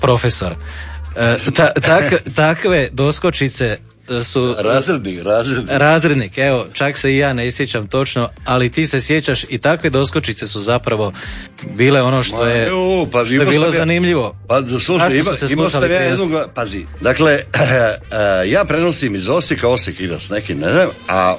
profesor. Takve doskočice su... Razrednik, evo, čak se i ja ne sjećam točno, ali ti se sjećaš i takve doskočice su zapravo bile ono što je, što je bilo zanimljivo. Pa slušaj, imao sam ja jednog, pazi, dakle, ja prenosim iz Osijeka, Osijek igra s nekim, ne znam, a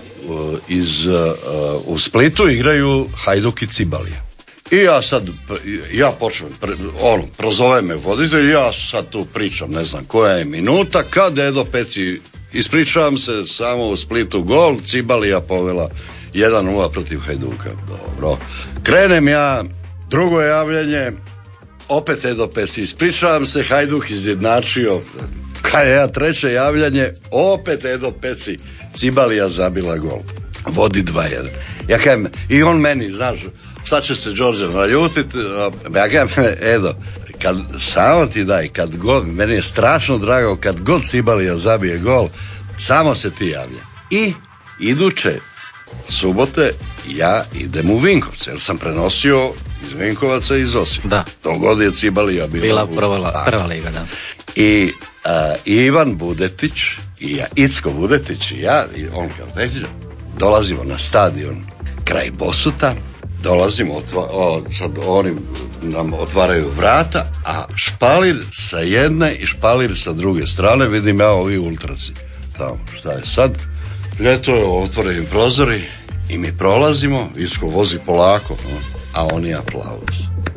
u Splitu igraju Hajduk i Cibalija. I ja počnem, prozove me voditelj, ja sad tu pričam, ne znam koja je minuta, kad Edo Peci, ispričavam se, samo u Splitu gol, Cibalija povela 1-0 protiv Hajduka. Dobro. Krenem ja, drugo javljanje, opet Edo Peci, ispričavam se, Hajduk izjednačio, kad je ja treće javljanje, opet Edo Peci, Cibalija zabila gol. Vodi 2-1. Ja kažem, i on meni, znaš, sad će se Đorđe naljutiti, ja kažem, Edo, kad samo ti daj, kad god, meni je strašno drago, kad god Cibalija zabije gol, samo se ti javlja. I iduće subote ja idem u Vinkovce, jer sam prenosio iz Vinkovaca i iz Osijeka. Da. To god je Cibalija bila prva liga, da. I Ivan Budetić i ja, Icko Budetić i ja, i on kao tehničar, dolazimo na stadion kraj Bosuta, dolazimo, sad oni nam otvaraju vrata, a špalir sa jedne i špalir sa druge strane, vidim ja ovi ultraci tamo, šta je sad? Ljeto je, otvoreni prozori i mi prolazimo, Isko vozi polako, a oni aplauz.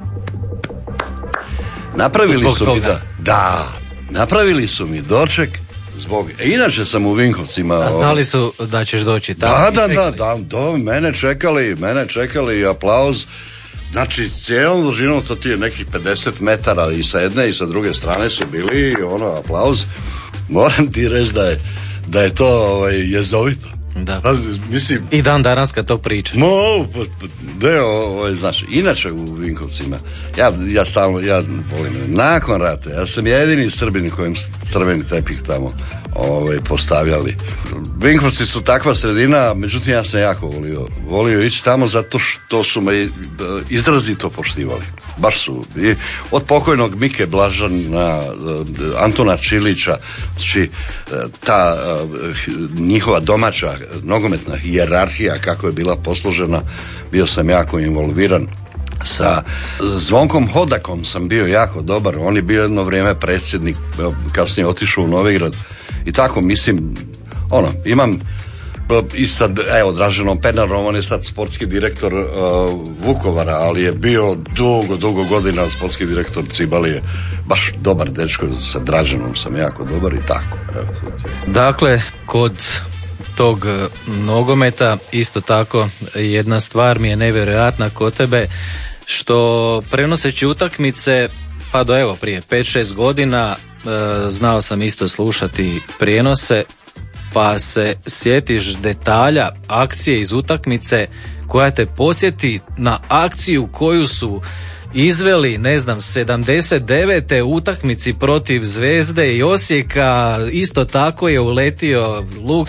Napravili su mi napravili su mi doček zbog, inače sam u Vinkovcima. A znali su da ćeš doći tamo? Da, mene čekali aplauz. Znači, cijelom dužinom, to ti je nekih 50 metara i sa jedne i sa druge strane su bili aplauz. Moram ti reći da je to jezovito. Da. Mislim, i dan danas kad to priča. Znači, inače u Vinkovcima, ja volim, nakon rata, ja sam jedini Srbin kojem crveni tepih tamo postavljali. Vinkovci su takva sredina, međutim ja sam jako volio ići tamo zato što su me izrazito poštivali. Baš su. I od pokojnog Mike Blažana, Antona Čilića, znači ta njihova domaća nogometna hijerarhija kako je bila posložena, bio sam jako involviran. Sa Zvonkom Hodakom sam bio jako dobar, on je bio jedno vrijeme predsjednik, kasnije otišao u Novigrad i tako, mislim, imam i sad, evo, Draženom Pernarom, on je sad sportski direktor Vukovara, ali je bio dugo godina sportski direktor Cibalije, baš dobar dečko, sa Draženom sam jako dobar i tako. Evo. Dakle, kod tog nogometa isto tako jedna stvar mi je nevjerojatna kod tebe, što prenoseći utakmice, pa do evo prije 5-6 godina znao sam isto slušati prijenose, pa se sjetiš detalja akcije iz utakmice koja te podsjeti na akciju koju su izveli, ne znam, 79. utakmici protiv Zvezde i Osijeka, isto tako je uletio Lux,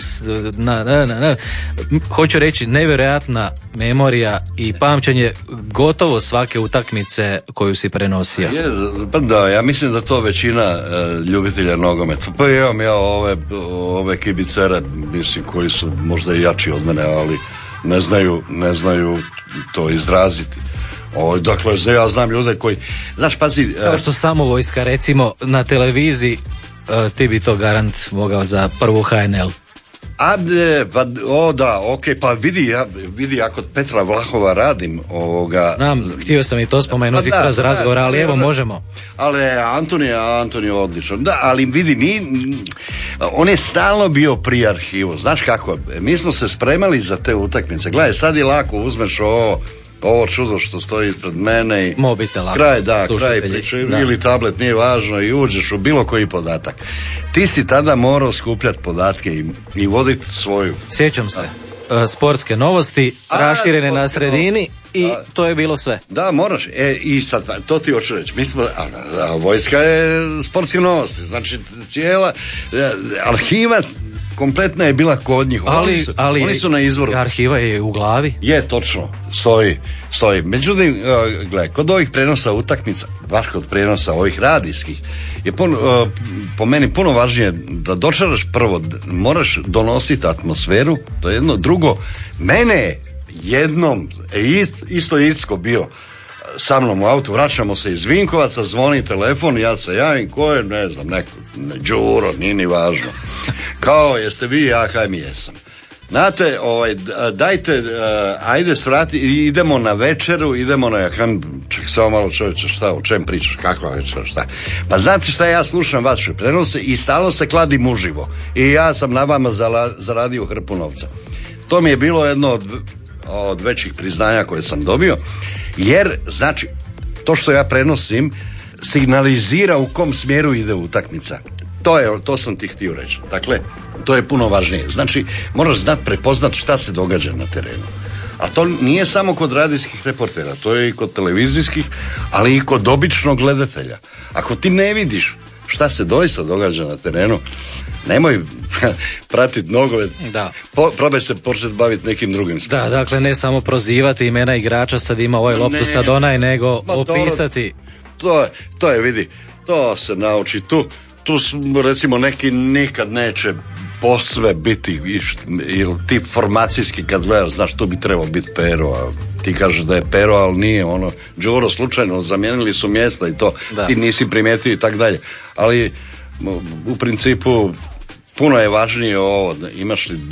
hoću reći, nevjerojatna memorija i pamćenje gotovo svake utakmice koju si prenosio. Pa da, ja mislim da to većina ljubitelja nogometa. Pa imam ja ove kibicere, mislim, koji su možda i jači od mene, ali ne znaju to izraziti. Dakle, ja znam ljude koji, znaš, pazi... Kao što Samovojska, recimo, na televiziji, ti bi to garant mogao za prvu HNL. Pa vidi, ja kod Petra Vlahova radim Znam, htio sam i to spomenuti kroz razgovor, ali evo, možemo. Ali Antonija odličan. Da, ali vidi, on je stalno bio pri arhivu, znaš kako, mi smo se spremali za te utakmice. Gledaj, sad je lako, uzmeš ovo čudo što stoji ispred mene i mobitel, kraj priče, ili tablet, nije važno, i uđeš u bilo koji podatak. Ti si tada morao skupljati podatke i voditi svoju. Sjećam se. Sportske novosti, raširene na sredini i to je bilo sve. Da, moraš. I sad, to ti hoću reći. Mi smo, Vojska je sportske novosti. Znači, cijela arhiva kompletna je bila kod njih. Oni su na izvoru. Arhiva je u glavi. Je, točno, stoji. Međutim, gledaj, kod ovih prenosa utakmica, baš kod prenosa ovih radijskih, je po meni puno važnije da dočaraš prvo, moraš donositi atmosferu, to je jedno. Drugo, mene jednom, isto Irsko bio sa mnom u autu, vraćamo se iz Vinkovaca, zvoni telefon, ja se javim, ko je, ne znam, neko, Đuro, nije ni važno. Kao, jeste vi, ja, kaj mi jesam. Znate, dajte, ajde svrati, idemo na večeru, idemo na, čekaj, samo malo čovječe, šta, o čem pričaš, kakva večera, šta? Pa znate šta, ja slušam vaše prenose i stalno se kladim uživo. I ja sam na vama zaradio hrpu novca. To mi je bilo jedno od većih priznanja koje sam dobio, jer, znači, to što ja prenosim signalizira u kom smjeru ide utakmica. To sam ti htio reći. Dakle, to je puno važnije. Znači, moraš znati prepoznati šta se događa na terenu. A to nije samo kod radijskih reportera, to je i kod televizijskih, ali i kod običnog gledatelja. Ako ti ne vidiš šta se doista događa na terenu, nemoj pratiti nogomet, probaj se početi baviti nekim drugim stvarima. Da, dakle, ne samo prozivati imena igrača, sad ima ovaj loptu, sad onaj, nego opisati. To je, vidi, to se nauči tu recimo neki nikad neće posve biti, ili ti formacijski kad gledaš, znaš, tu bi trebao biti Pero, a ti kažeš da je Pero, ali nije, Đuro slučajno, zamijenili su mjesta i to, ti nisi primijetio i tak dalje, ali u principu puno je važnije ovo, imaš li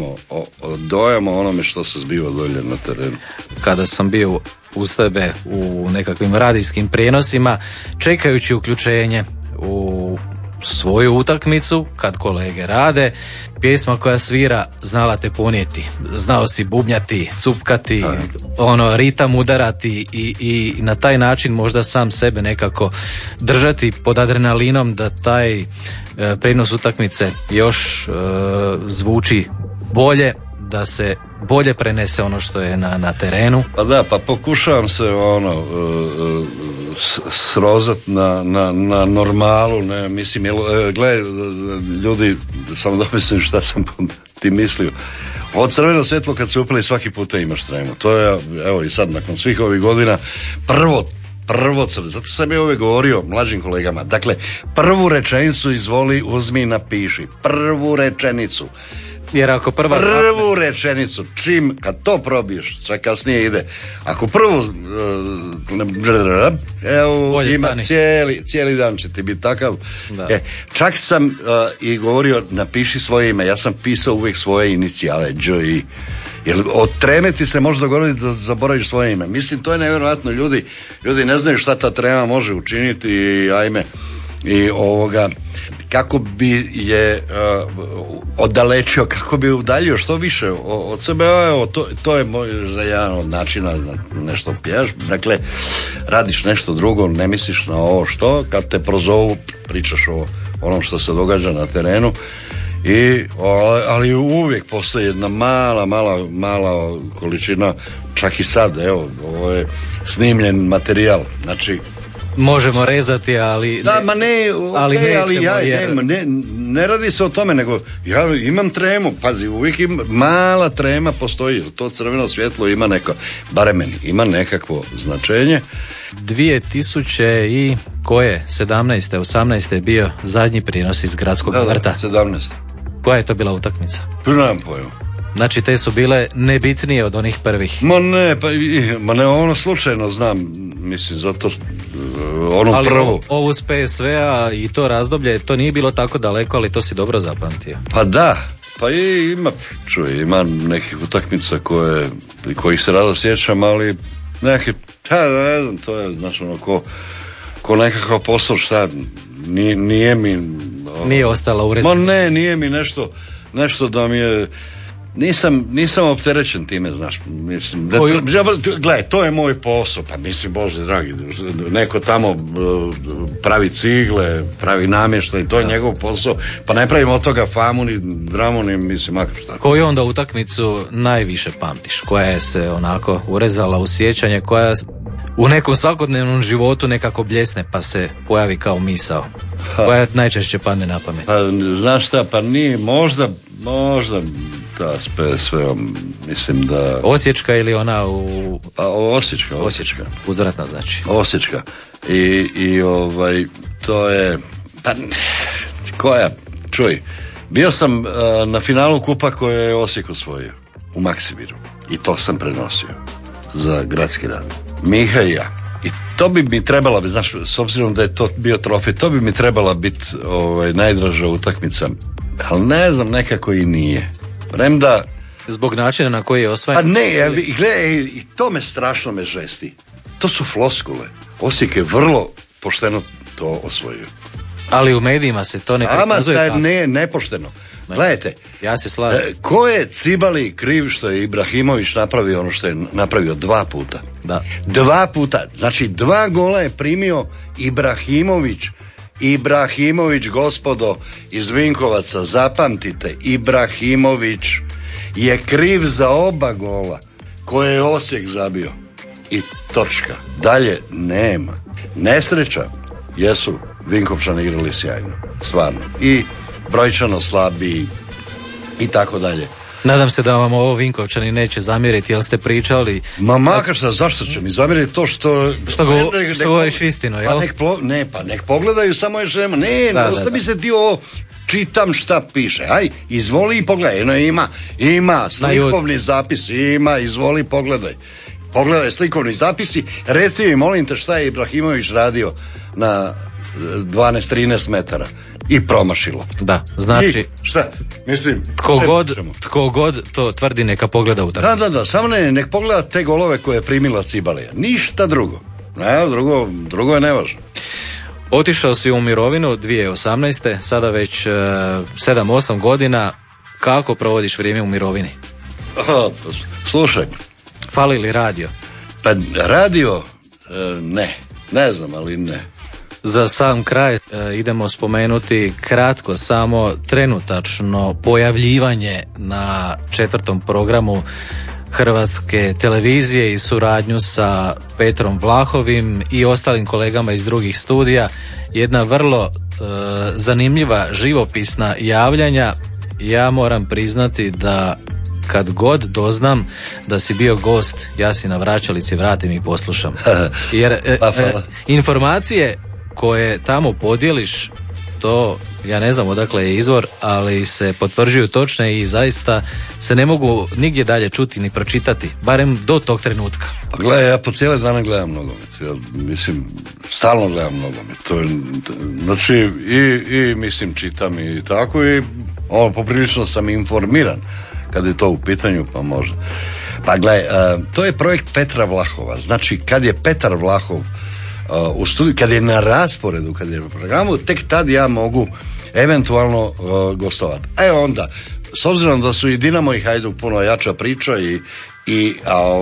dojam o onome što se zbiva dolje na terenu. Kada sam bio uz tebe u nekakvim radijskim prijenosima, čekajući uključenje u svoju utakmicu, kad kolege rade, pjesma koja svira znala te ponijeti. Znao si bubnjati, cupkati, ritam udarati i na taj način možda sam sebe nekako držati pod adrenalinom da taj prijenos utakmice još zvuči bolje, da se bolje prenese ono što je na terenu. Pa da, pa pokušavam se srozat na normalu, ne, mislim, gledaj, ljudi, samo da mislim šta sam ti mislio. Ovo crveno svjetlo kad se upali svaki puta imaš tremu. To je, evo i sad nakon svih ovih godina, prvo crveno, zato sam ja uvijek govorio mlađim kolegama, dakle, prvu rečenicu izvoli, uzmi i napiši, prvu rečenicu. Jer ako prvu rečenicu, kad to probiješ, sve kasnije ide. Ako prvu ima cijeli dan će ti biti takav. Čak sam i govorio, napiši svoje ime. Ja sam pisao uvijek svoje inicijale, J. Jer od treme ti se može dogoditi da zaboraviš svoje ime. Mislim, to je nevjerojatno. Ljudi ne znaju šta ta trema može učiniti i kako bi je oddalečio, kako bi udaljio što više od sebe. To je jedan od načina da nešto pjevaš. Dakle, radiš nešto drugo, ne misliš na ovo što, kad te prozovu pričaš o onom što se događa na terenu. Ali uvijek postoji jedna mala količina, čak i sad, evo, ovo je snimljen materijal, znači možemo rezati, ali ne radi se o tome, nego ja imam tremu, pazi, uvijek mala trema postoji, to crveno svjetlo ima barem meni, ima nekakvo značenje. 2000 i koje? 17. 18. je bio zadnji prijenos iz gradskog vrta. 17. Koja je to bila utakmica? Nemam pojma. Znači, te su bile nebitnije od onih prvih. Ma ne, slučajno znam, mislim, zato ali prvu. Ovu s PSV-a i to razdoblje, to nije bilo tako daleko, ali to si dobro zapamtio. Pa da, ima nekih utakmica kojih se rado sjećam, ali neki, ne znam, to je, znaš, ko nekakav posao, šta, nije mi... Nije ostala urezna. Nije mi nešto da mi je... Nisam opterećen time, znaš, mislim, gledaj, to je moj posao, pa mislim, Bože dragi, neko tamo pravi cigle, pravi namještaj, to je njegov posao, pa ne pravimo od toga famu ni dramu, ni mislim, makar šta. Koju onda utakmicu najviše pamtiš, koja je se onako urezala u sjećanje, koja u nekom svakodnevnom životu nekako bljesne pa se pojavi kao misao, koja najčešće padne na pamet? Pa znaš šta, pa nije, možda Možda ta s PSV-om, mislim da... Osječka ili ona u... Pa Osječka. Uzvratna znači. Osječka. I to je... Pa, koja? Čuj, bio sam na finalu kupa koje je Osijek osvojio u Maksimiru. I to sam prenosio za gradski rad. Miha i ja. I to bi mi trebala, znaš, s obzirom da je to bio trofej, to bi mi trebala biti najdraža utakmica. Ali ne znam, nekako i nije. Premda... Zbog načina na koji je osvojen? Pa ne, gledaj, i to me strašno me žesti. To su floskule. Osijek je vrlo pošteno to osvojio. Ali u medijima se to ne prikazuje tako. Ne, nepošteno. Gledajte, ja se slažem. Ko je Cibali kriv što je Ibrahimović napravio ono što je napravio 2 puta? Da. 2 puta. Znači 2 gola je primio Ibrahimović, gospodo iz Vinkovaca, zapamtite, Ibrahimović je kriv za oba gola koje je Osijek zabio. I točka. Dalje nema. Nesreća, jesu Vinkovčani igrali sjajno, stvarno. I brojčano slabiji i tako dalje. Nadam se da vam ovo Vinkovčani neće zamjeriti, jel ste pričali... Makar šta, zašto će mi zamjeriti to što govoriš istinu, jel? Nek pogledaju samo još nema. Ostavi se ti ovo, čitam šta piše. Aj, izvoli i pogledaj. Ima slikovni zapis, izvoli pogledaj. Pogledaj slikovni zapisi, reci mi, molim te, šta je Ibrahimović radio na 12-13 metara. I promašilo. Da, znači... I šta? Mislim... Tko god to tvrdi, neka pogleda utakmicu. Da, samo nek pogleda te golove koje je primila Cibalija. Ništa drugo. Drugo je nevažno. Otišao si u mirovinu 2018. Sada već 7-8 godina. Kako provodiš vrijeme u mirovini? Slušaj. Fali li radio? Pa radio, ne znam, ali ne. Za sam kraj idemo spomenuti kratko samo trenutačno pojavljivanje na 4. programu Hrvatske televizije i suradnju sa Petrom Vlahovim i ostalim kolegama iz drugih studija. Jedna vrlo zanimljiva živopisna javljanja. Ja moram priznati da kad god doznam da si bio gost, ja si na vraćalici vratim i poslušam. Jer informacije koje tamo podijeliš, to ja ne znam odakle je izvor, ali se potvrđuju točne i zaista se ne mogu nigdje dalje čuti ni pročitati, barem do tog trenutka. Pa gledaj, ja po cijele dane gledam nogomet. Ja, mislim, stalno gledam nogomet. To je, znači, i mislim, čitam i tako i poprilično sam informiran kad je to u pitanju, pa možda. Pa gledaj, to je projekt Petra Vlahova. Znači, kad je Petar Vlahov u studiju, kad je na rasporedu, kad je u programu, tek tad ja mogu eventualno gostovati. Onda, s obzirom da su i Dinamo i Hajduk puno jača priča i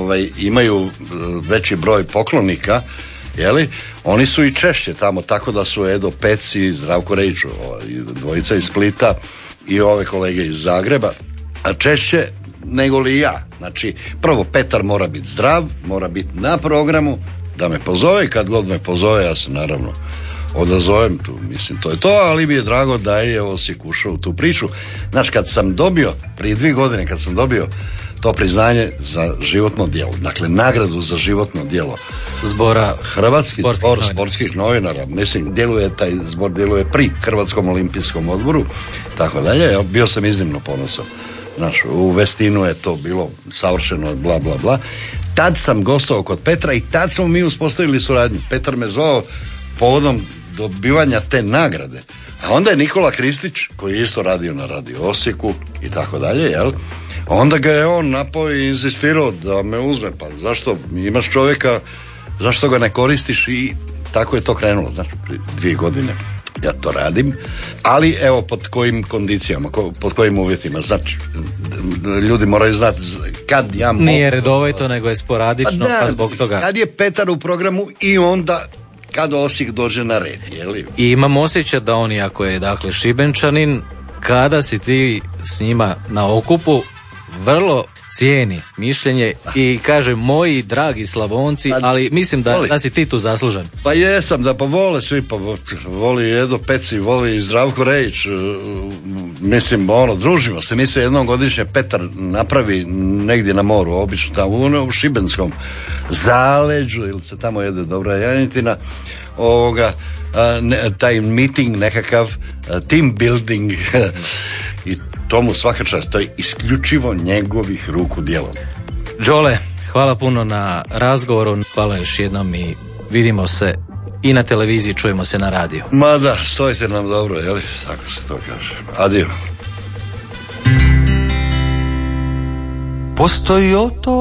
imaju veći broj poklonika, jeli, oni su i češće tamo, tako da su Edo Peci, Zdravko Rejiću, dvojica iz Splita i ove kolege iz Zagreba, a češće nego li ja. Znači, prvo Petar mora biti zdrav, mora biti na programu, da me pozove i kad god me pozove, ja se naravno odazovem tu, mislim, to je to, ali mi je drago da je Osijek ušao u tu priču. Znači, kad sam dobio, prije 2 godine, kad sam dobio to priznanje za životno djelo, dakle, nagradu za životno djelo Zbora Hrvatski zbor sportskih novinara, mislim, taj zbor djeluje pri Hrvatskom olimpijskom odboru, tako dalje, bio sam iznimno ponosan. Znaš, u Vestinu je to bilo savršeno, bla, bla, bla. Tad sam gostovao kod Petra i tad smo mi uspostavili suradnju. Petar me zvao povodom dobivanja te nagrade. A onda je Nikola Kristić, koji je isto radio na Radio Osijeku i tako dalje, jel? Onda ga je on napao i inzistirao da me uzme. Pa zašto imaš čovjeka, zašto ga ne koristiš? I tako je to krenulo, znači, 2 godine. Ja to radim, ali evo pod kojim kondicijama, pod kojim uvjetima, znači ljudi moraju znati kad ja mogu. Nije redovito, nego je sporadično, pa zbog toga. Kad je Petar u programu i onda kad Osijek dođe na red, jeli? I imam osjećaj da on, iako je dakle Šibenčanin, kada si ti s njima na okupu, vrlo cijeni mišljenje i kaže moji dragi Slavonci, ali mislim da si ti tu zaslužan. Pa jesam, da pa vole svi, pa voli Edo Peci, voli Zdravko Rejić, mislim, družimo se, mi se jednom godišnje Petar napravi negdje na moru, obično tamo u Šibenskom zaleđu, ili se tamo jede dobra janjetina, taj meeting nekakav, team building i tomu svaka čast, to je isključivo njegovih ruku djelom. Đole, hvala puno na razgovoru, hvala još jednom i vidimo se i na televiziji, čujemo se na radiju. Ma da, stojite nam dobro, jeli? Tako se to kaže. Adio. Postoji